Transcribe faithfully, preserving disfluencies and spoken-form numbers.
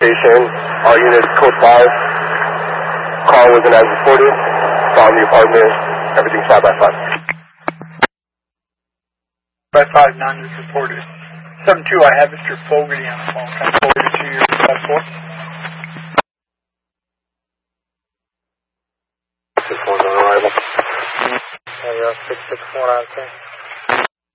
Station, all units code five. Call wasn't as reported. Found the apartment. Everything's five by five. By five, none is reported. Seven two, I have Mister Fogarty on the phone. Can I forward it to your five four? Six one on arrival. Yeah, six six four out there.